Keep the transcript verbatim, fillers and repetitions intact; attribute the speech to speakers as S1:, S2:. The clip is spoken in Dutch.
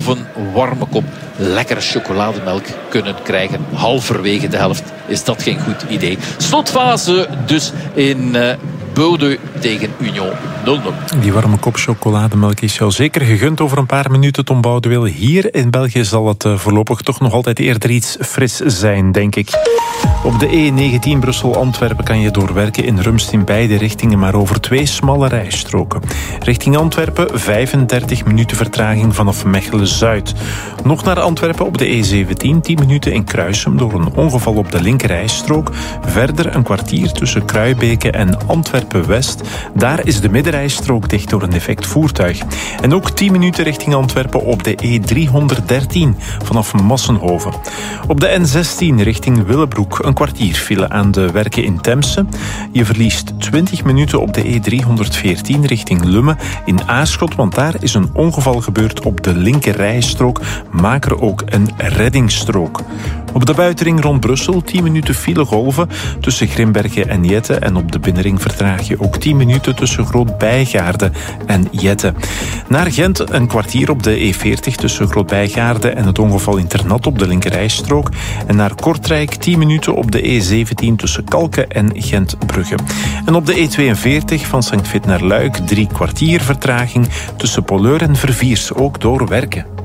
S1: een warme kop lekkere chocolademelk kunnen krijgen. Halverwege de helft is dat geen goed idee. Slotfase dus in uh, Bordeaux tegen Union nul nul.
S2: Die warme kop chocolademelk is jou zeker gegund over een paar minuten, Tom Boudewil. Hier in België zal het uh, voorlopig toch nog altijd eerder iets fris zijn, denk ik. Op de E negentien Brussel-Antwerpen kan je doorwerken in Rumst in beide richtingen, maar over twee smalle rijstroken. Richting Antwerpen vijfendertig minuten vertraging vanaf Mechelen-Zuid. Nog naar Antwerpen op de E zeventien, tien minuten in Kruisum door een ongeval op de linkerrijstrook. Verder een kwartier tussen Kruibeke en Antwerpen-West. Daar is de middenrijstrook dicht door een defect voertuig. En ook tien minuten richting Antwerpen op de E driehonderddertien vanaf Massenhoven. Op de N zestien richting Willebroek een kwartier file aan de werken in Temse. Je verliest twintig minuten op de E driehonderdveertien richting Lummen in Aarschot, want daar is een ongeval gebeurd op de linkerrijstrook. Maak er ook een reddingsstrook. Op de buitenring rond Brussel tien minuten file golven tussen Grimbergen en Jette. En op de binnenring vertraag je ook tien minuten tussen Groot-Bijgaarde en Jette. Naar Gent een kwartier op de E veertig tussen Groot-Bijgaarde en het ongeval in Ternat op de linkerrijstrook. En naar Kortrijk tien minuten op de E zeventien tussen Kalken en Gent-Brugge. En op de E tweeënveertig van Sankt Vith naar Luik drie kwartier vertraging tussen Polleur en Verviers, ook door werken.